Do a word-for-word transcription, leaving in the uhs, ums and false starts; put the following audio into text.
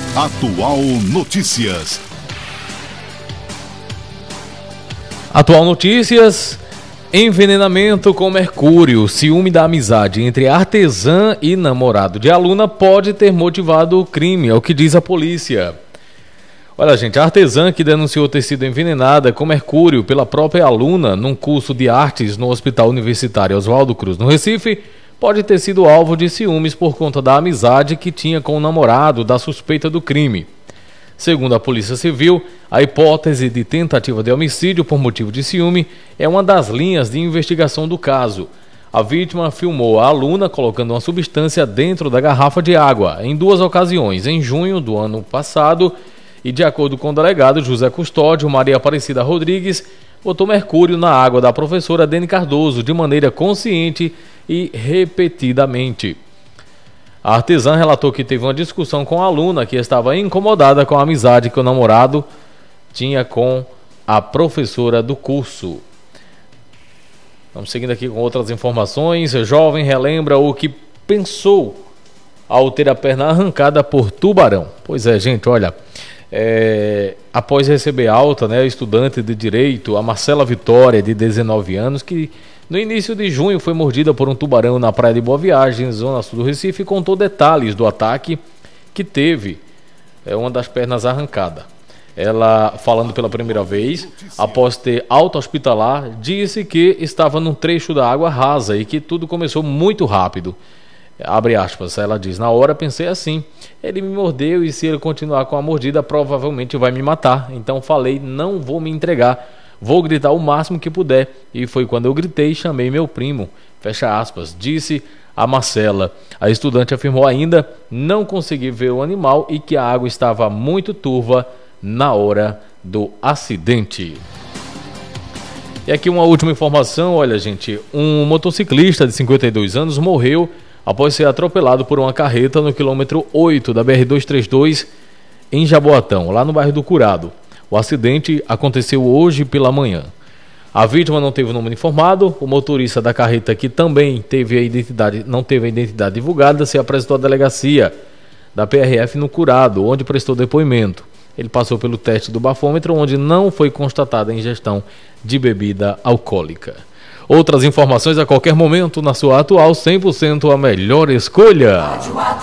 Atual Notícias. Atual Notícias. Envenenamento com mercúrio, ciúme da amizade entre artesã e namorado de aluna pode ter motivado o crime, é o que diz a polícia. Olha, gente, a artesã que denunciou ter sido envenenada com mercúrio pela própria aluna num curso de artes no Hospital Universitário Oswaldo Cruz, no Recife, pode ter sido alvo de ciúmes por conta da amizade que tinha com o namorado da suspeita do crime. Segundo a Polícia Civil, a hipótese de tentativa de homicídio por motivo de ciúme é uma das linhas de investigação do caso. A vítima filmou a aluna colocando uma substância dentro da garrafa de água em duas ocasiões, em junho do ano passado, e de acordo com o delegado José Custódio, Maria Aparecida Rodrigues botou mercúrio na água da professora Dene Cardoso de maneira consciente e repetidamente. A artesã relatou que teve uma discussão com a aluna que estava incomodada com a amizade que o namorado tinha com a professora do curso. Vamos seguindo aqui com outras informações. O jovem relembra o que pensou ao ter a perna arrancada por tubarão. Pois é, gente, olha, é, após receber alta, né, a estudante de Direito, a Marcela Vitória, de dezenove anos, que no início de junho foi mordida por um tubarão na praia de Boa Viagem, zona sul do Recife, e contou detalhes do ataque que teve é, uma das pernas arrancada. Ela, falando pela primeira vez, após ter alta hospitalar, disse que estava num trecho da água rasa e que tudo começou muito rápido. Abre aspas, ela diz: na hora pensei assim, ele me mordeu e se ele continuar com a mordida provavelmente vai me matar. Então falei, não vou me entregar, vou gritar o máximo que puder. E foi quando eu gritei e chamei meu primo. Fecha aspas, disse a Marcela. A estudante afirmou ainda não conseguir ver o animal e que a água estava muito turva na hora do acidente. E aqui uma última informação, olha, gente, um motociclista de cinquenta e dois anos morreu após ser atropelado por uma carreta no quilômetro oito da B R duzentos e trinta e dois em Jaboatão, lá no bairro do Curado. O acidente aconteceu hoje pela manhã. A vítima não teve o nome informado. O motorista da carreta, que também teve a identidade, não teve a identidade divulgada, se apresentou à delegacia da P R F no Curado, onde prestou depoimento. Ele passou pelo teste do bafômetro, onde não foi constatada a ingestão de bebida alcoólica. Outras informações a qualquer momento na sua Atual cem por cento a melhor escolha.